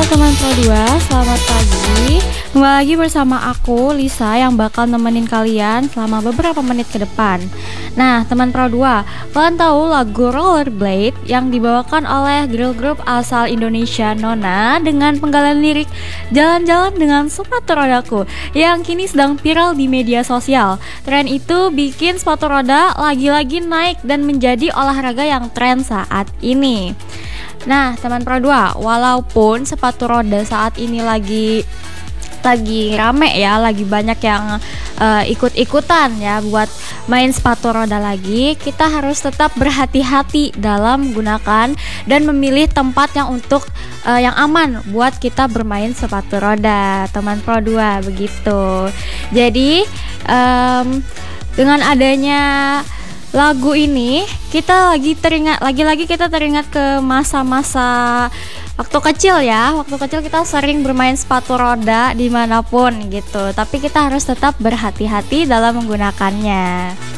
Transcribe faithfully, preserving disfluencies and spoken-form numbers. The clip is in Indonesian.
teman Pro dua, selamat pagi. Kembali lagi bersama aku, Lisa, yang bakal nemenin kalian selama beberapa menit ke depan. Nah, teman Pro dua, kalian tahu lagu Rollerblade yang dibawakan oleh girl group asal Indonesia Nona dengan penggalan lirik Jalan-jalan dengan sepatu rodaku yang kini sedang viral di media sosial. Tren itu bikin sepatu roda lagi-lagi naik dan menjadi olahraga yang tren saat ini. Nah, teman Pro dua, walaupun sepatu roda saat ini lagi lagi rame ya, lagi banyak yang uh, ikut-ikutan ya buat main sepatu roda lagi, kita harus tetap berhati-hati dalam menggunakan dan memilih tempat yang untuk uh, yang aman buat kita bermain sepatu roda, teman Pro dua, begitu. Jadi um, dengan adanya lagu ini, kita lagi teringat lagi-lagi kita teringat ke masa-masa waktu kecil ya. Waktu kecil kita sering bermain sepatu roda dimanapun gitu. Tapi kita harus tetap berhati-hati dalam menggunakannya.